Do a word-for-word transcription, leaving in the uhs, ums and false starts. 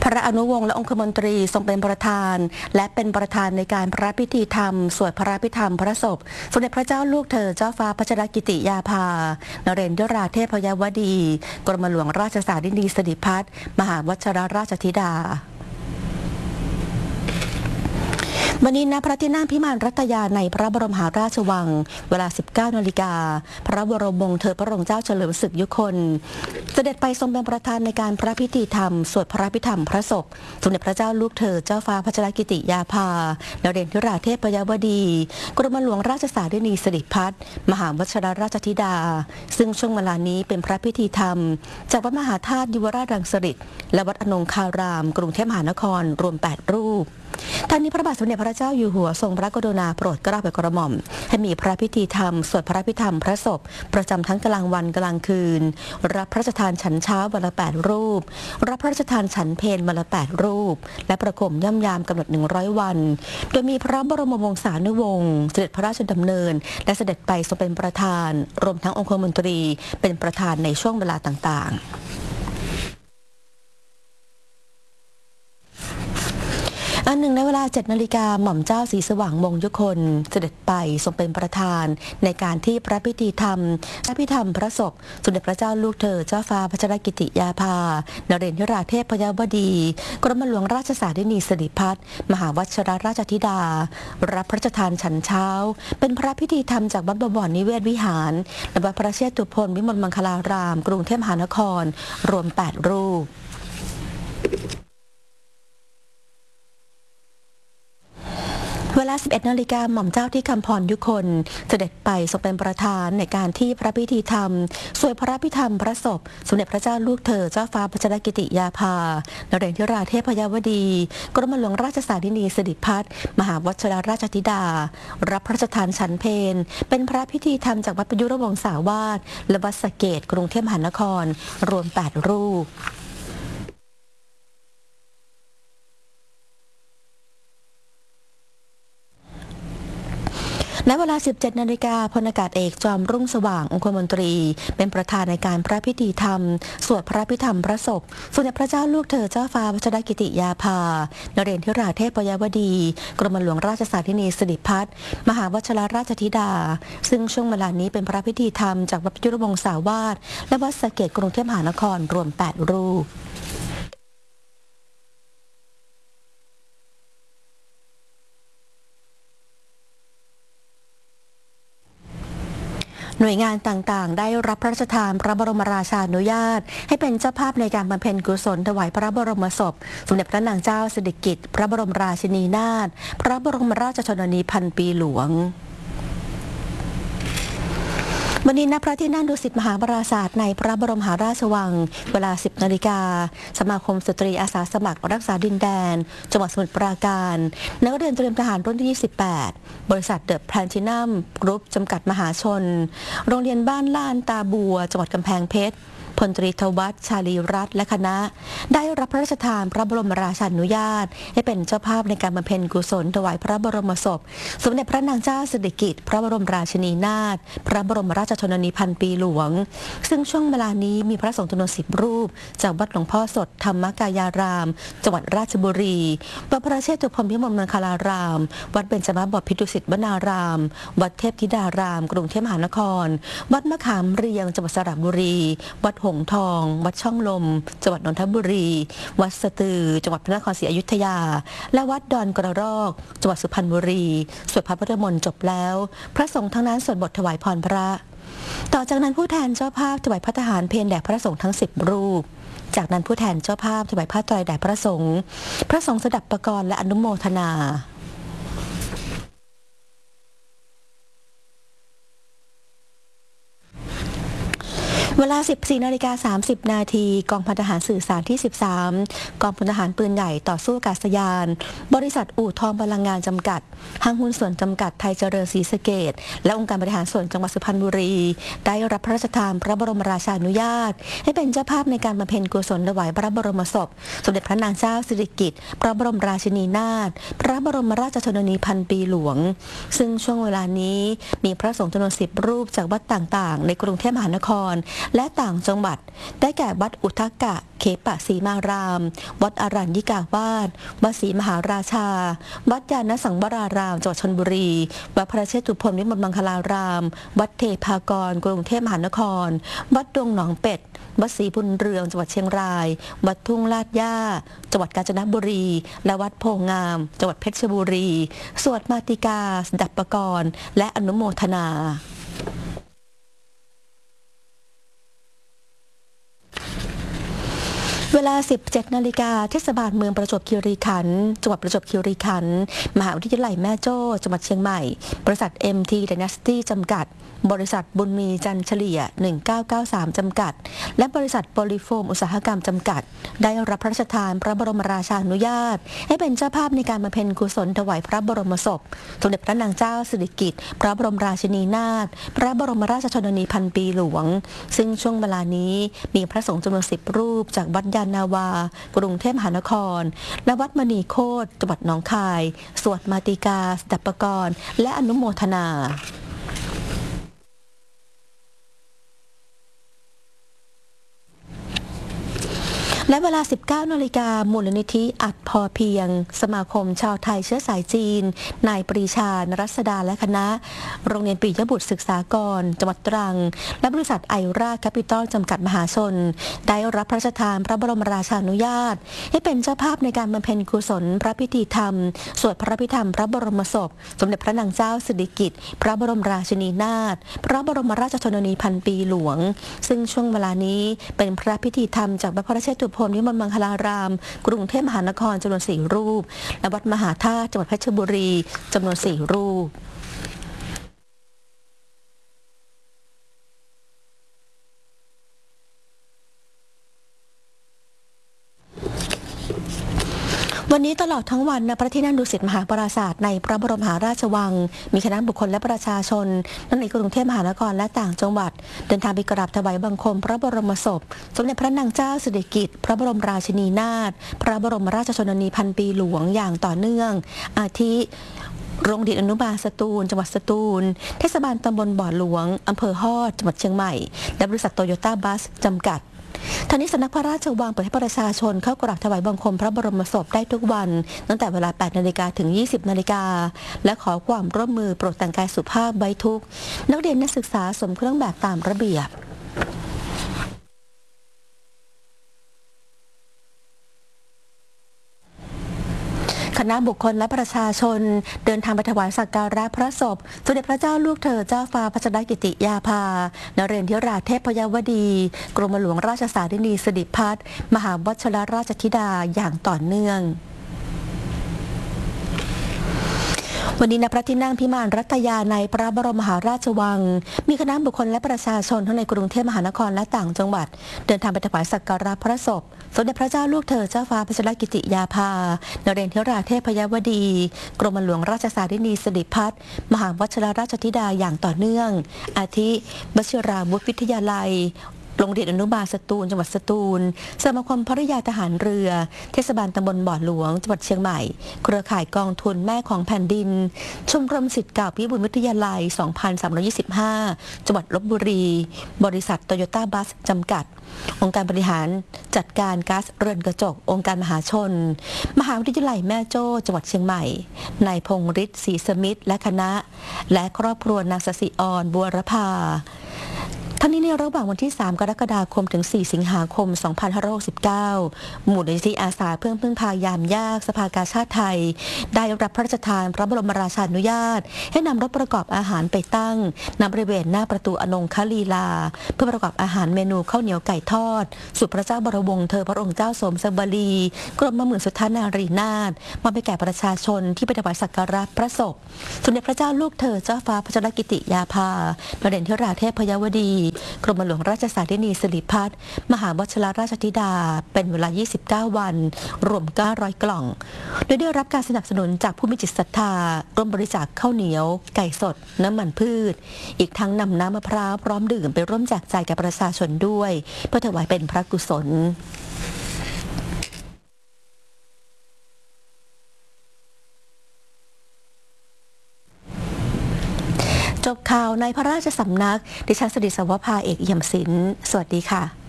พระอนุวงศ์และองคมนตรีทรงเป็นประธานและเป็นประธานในการพระพิธีธรรมสวดพระพิธรรมพระศพสมเด็จพระเจ้าลูกเธอเจ้าฟ้าพัชรกิติยาภานเรนทราเทพยวดีกรมหลวงราชสารินีสิริพัฒน์มหาวชิรราชธิดาวันนี้ณพระที่นั่งพิมานรัตยาในพระบรมมหาราชวังเวลา สิบเก้านาฬิกา พระบรมวงศ์เธอพระองค์เจ้าเฉลิมศึกยุคนเสด็จไปทรงเป็นประธานในการพระพิธีธรรมสวดพระพิธรรมพระศพสมเด็จพระเจ้าลูกเธอเจ้าฟ้าพัชรกิติยาภานเรนทราเทพยวดีกรมหลวงราชสารินีสิริพัฒน์มหาวชิรราชธิดาซึ่งช่วงเวลานี้เป็นพระพิธีธรรมจากวัดมหาธาตุยุวราชรังสฤษฎ์และวัดอนงคารามกรุงเทพมหานครรวมแปดรูปทางนี้พระบาทสมเด็จพระเจ้าอยู่หัวทรงพระกรุณาโปรดเกล้าโปรดกระหม่อมให้มีพระพิธีธรรมสวดพระพิธรรมพระศพประจำทั้งกลางวันกลางคืนรับพระราชทานฉันเช้าวันละแปดรูปรับพระราชทานฉันเพลวันละแปดรูปและประโคมย่ำยามกำหนดหนึ่งร้อยวันโดยมีพระบรมวงศานุวงศ์เสด็จพระราชดำเนินและเสด็จไปทรงเป็นประธานรวมทั้งองคมนตรีเป็นประธานในช่วงเวลาต่างๆอันหนึ่งในเวลาเจ็ดนาฬิกาหม่อมเจ้าศรีสว่างมงคลเสด็จไปทรงเป็นประธานในการที่พระพิธีธรรมพระพิธรรมพระศพสมเด็จพระเจ้าลูกเธอเจ้าฟ้าพัชรกิติยาภานเรนทราเทพยวดีกรมหลวงราชสารินีสิริพัฒน์มหาวชิรราชธิดารับพระราชทานฉันเช้าเป็นพระพิธีธรรมจากวัดบวรนิเวศวิหารและวัดพระเชตุพนวิมลมังคลารามกรุงเทพมหานครรวมแปดรูปเวลา สิบเอ็ดนาฬิกาหม่อมเจ้าที่คำพรยุคนเสด็จไปทรงเป็นประธานในการที่พระพิธีธรรมสวดพระพิธรรมพระศพสมเด็จพระเจ้าลูกเธอเจ้าฟ้าพัชรกิติยาภานเรนทราเทพยวดีกรมหลวงราชสารินีสิริพัฒน์มหาวชิรราชธิดารับพระราชทานฉันเพลเป็นพระพิธีธรรมจากวัดประยุรวงศาวาสและวัดสะเกษกรุงเทพมหานครรวมแปดรูปณเวลา สิบเจ็ดนาฬิกาพลอากาศเอกจอมรุ่งสว่างองคมนตรีเป็นประธานในการพระพิธีธรรมสวดพระพิธรรมพระศพสมเด็จพระเจ้าลูกเธอเจ้าฟ้าพัชรกิติยาภานเรนทราเทพยวดีกรมหลวงราชสารินีสิริพัฒน์มหาวชิรราชธิดาซึ่งช่วงเวลานี้เป็นพระพิธีธรรมจากวัดประยุรวงศาวาสและวัดสะเกษกรุงเทพมหานครรวมแปดรูปหน่วยงานต่างๆได้รับพระราชทานพระบรมราชานุญาตให้เป็นเจ้าภาพในการบำเพ็ญกุศลถวายพระบรมศพสมเด็จพระนางเจ้าสิริกิติ์พระบรมราชินีนาถพระบรมราชชนนีพันปีหลวงวันนี้ณพระที่นั่งดุสิตมหาปราสาทในพระบรมมหาราชวังเวลา สิบนาฬิกาสมาคมสตรีอาสาสมัครรักษาดินแดนจังหวัดสมุทรปราการนักเรียนเตรียมทหารรุ่นที่ ยี่สิบแปด บริษัทเดอะแพลนทินัมกรุ๊ปจำกัดมหาชนโรงเรียนบ้านล้านตาบัวจังหวัดกำแพงเพชรพลตรีทวัฒน์ชาลีรัตน์และคณะได้รับพระราชทานพระบรมราชานุญาตให้เป็นเจ้าภาพในการบำเพ็ญกุศลถวายพระบรมศพสมเด็จพระนางเจ้าสิริกิติ์พระบรมราชินีนาถพระบรมราชชนนีพันปีหลวงซึ่งช่วงเวลานี้มีพระสงฆ์จำนวนสิบรูปจากวัดหลวงพ่อสดธรรมกายารามจังหวัดราชบุรีวัดพระเชตุพนวิมลมังคลารามวัดเบญจมาบพิตรดุสิตวนารามวัดเทพธิดารามกรุงเทพมหานครวัดมะขามเรียงจังหวัดสระบุรีวัดหงส์ทองวัดช่องลมจังหวัดนนทบุรีวัดสตือจังหวัดพระนครศรีอยุธยาและวัดดอนกระรอกจังหวัดสุพรรณบุรีสวดพระพุทธมนต์จบแล้วพระสงฆ์ทั้งนั้นสวดบทถวายพรพระต่อจากนั้นผู้แทนเจ้าภาพถวายพระทหารเพลแด่พระสงฆ์ทั้งสิบรูปจากนั้นผู้แทนเจ้าภาพถวายผ้าไตรแด่พระสงฆ์พระสงฆ์สดับประกรณ์และอนุโมทนาเวลา สิบสี่นาฬิกาสามสิบนาทีกองพันทหารสื่อสารที่ สิบสามกองพลทหารปืนใหญ่ต่อสู้อากาศยานบริษัทอู่ทองพลังงานจำกัดห้างหุ้นส่วนจำกัดไทยเจริญศรีสะเกษและองค์การบริหารส่วนจังหวัดสุพรรณบุรีได้รับพระราชทานพระบรมราชานุญาตให้เป็นเจ้าภาพในการบำเพ็ญกุศลถวายพระบรมศพสมเด็จพระนางเจ้าสิริกิติ์พระบรมราชินีนาถพระบรมราชชนนีพันปีหลวงซึ่งช่วงเวลานี้มีพระสงฆ์จำนวนสิบรูปจากวัดต่างๆในกรุงเทพมหานครและต่างจังหวัดได้แก่วัดอุทกะเขปะศรีมาราม วัดอรัญญิกาวาสวัดศรีมหาราชา วัดญาณสังวรารามจังหวัดชลบุรีวัดพระเชตุพนวิมลมังคลาราม วัดเทพากรกรุงเทพมหานคร วัดดงหนองเป็ดวัดศรีบุญเรืองจังหวัดเชียงรายวัดทุ่งลาดย่าจังหวัดกาญจนบุรีและวัดโพงามจังหวัดเพชรบุรีสวดมาติกาสดับปกรณ์และอนุโมทนาเวลา สิบเจ็ดนาฬิกาเทศบาลเมืองประจวบคีรีขันธ์จังหวัดประจวบคีรีขันธ์มหาวิทยาลัยแม่โจ้จังหวัดเชียงใหม่บริษัท เอ็ม ที Dynasty จำกัดบริษัทบุญมีจันเฉลี่ยหนึ่งเก้าเก้าสามจำกัดและบริษัทโพลิโฟมอุตสาหกรรมจำกัดได้รับพระราชทานพระบรมราชานุญาตให้เป็นเจ้าภาพในการบำเพ็ญกุศลถวายพระบรมศพสมเด็จพระนางเจ้าสิริกิติ์พระบรมราชินีนาถพระบรมราชชนนีพันปีหลวงซึ่งช่วงเวลานี้มีพระสงฆ์จำนวนสิบรูปจากวัดยานนาวากรุงเทพมหานครและวัดมณีโคตรจังหวัดหนองคายสวดมาติกาสดับปกรณ์และอนุโมทนาและเวลา สิบเก้านาฬิกามูลนิธิอัดพอเพียงสมาคมชาวไทยเชื้อสายจีนนายปรีชานรัศดาและคณะโรงเรียนปิยบุตรศึกษากรจังหวัดตรังและบริษัทไอราแคปิตอลจำกัดมหาชนได้รับพระราชทานพระบรมราชานุญาตให้เป็นเจ้าภาพในการบำเพ็ญกุศลพระพิธีธรรมสวดพระพิธรรมพระบรมศพสมเด็จพระนางเจ้าสิริกิติ์พระบรมราชินีนาถพระบรมราชชนนีพันปีหลวงซึ่งช่วงเวลานี้เป็นพระพิธีธรรมจากพระพระเชตุพนวิมลมังคลารามกรุงเทพมหานครจำนวนสี่รูปและวัดมหาธาตุจังหวัดเพชรบุรีจำนวนสี่รูปวันนี้ตลอดทั้งวันณพระที่นั่งดุสิตมหาปราสาทในพระบรมมหาราชวังมีคณะบุคคลและประชาชนทั้งในกรุงเทพมหานครและต่างจังหวัดเดินทางไปกราบถวายบังคมพระบรมศพสมเด็จพระนางเจ้าสิริกิติ์พระบรมราชินีนาถพระบรมราชชนนีพันปีหลวงอย่างต่อเนื่องอาทิโรงเรียนอนุบาลสตูลจังหวัดสตูลเทศบาลตำบลบ่อหลวงอำเภอฮอดจังหวัดเชียงใหม่และบริษัทโตโยต้าบัสจำกัดทางนี้สำนักพระราชวังเปิดให้ประชาชนเข้ากราบถวายบังคมพระบรมศพได้ทุกวันตั้งแต่เวลา แปดนาฬิกา ถึง ยี่สิบนาฬิกาและขอความร่วมมือโปรดแต่งกายสุภาพไว้ทุกนักเรียนนักศึกษาสวมเครื่องแบบตามระเบียบคณะบุคคลและประชาชนเดินทางไปถวายสักการะพระศพสมเด็จพระเจ้าลูกเธอเจ้าฟ้าพัชรกิติยาภานเรศธิราชเทพยวดีกรมหลวงราชสารินีสิริพัฒน์มหาวชิรราชธิดาอย่างต่อเนื่องวันนี้ณพระที่นั่งพิมานรัตยาในพระบรมมหาราชวังมีคณะบุคคลและประชาชนทั้งในกรุงเทพมหานครและต่างจังหวัดเดินทางไปถวายสักการะพระศพสมเด็จพระเจ้าลูกเธอเจ้าฟ้าพัชรกิติยาภานเรศธิราชเทพยวดีกรมหลวงราชสารินีสิริพัฒน์มหาวชิรราชธิดาอย่างต่อเนื่องอาทิวชิราวุธวิทยาลัยโรงเรียนอนุบาลสตูลจังหวัดสตูลสมาคมภริยาทหารเรือเทศบาลตำบลบ่อหลวงจังหวัดเชียงใหม่เครือข่ายกองทุนแม่ของแผ่นดินชมรมศิษย์เก่าพิบูลวิทยาลัย สองพันสามร้อยยี่สิบห้า จังหวัดลพบุรีบริษัทโตโยต้าบัสจำกัดองค์การบริหารจัดการก๊าซเรือนกระจกองค์การมหาชนมหาวิทยาลัยแม่โจ้จังหวัดเชียงใหม่นายพงษ์ฤทธิ์ศรีสมิทธิ์และคณะและครอบครัวนางสศิอรบัวรภาทั้งนี้ในระหว่างวันที่สามกรกฎาคมถึงสี่สิงหาคมสองพันห้าร้อยหกสิบเก้ามูลนิธิอาสาเพื่อพึ่งพายามยากสภากาชาดไทยได้รับพระราชทานพระบรมราชานุญาตให้นำรถประกอบอาหารไปตั้งณบริเวณหน้าประตูอนงคลีลาเพื่อประกอบอาหารเมนูข้าวเหนียวไก่ทอดสุพระเจ้าบรมวงศ์เธอพระองค์เจ้าสมสบลีกรมหมื่นสุทธานารีนาถมาไปแก่ประชาชนที่ไปถวายสักการะพระศพสมเด็จพระเจ้าลูกเธอเจ้าฟ้าพัชรกิติยาภานเรศธิราชเทพยวดีกรมหลวงราชสารินีสิริพัฒน์มหาวชิรราชธิดาเป็นเวลายี่สิบเก้าวันรวมเก้าร้อยกล่องโดยได้รับการสนับสนุนจากผู้มีจิตศรัทธาร่วมบริจาคข้าวเหนียวไก่สดน้ำมันพืชอีกทั้งนำน้ำมะพร้าวพร้อมดื่มไปร่วมแจกจ่ายแก่ประชาชนด้วยเพื่อถวายเป็นพระกุศลจบข่าวในพระราชสำนักดิฉันสดิษวภาเอกเอี่ยมศิลป์สวัสดีค่ะ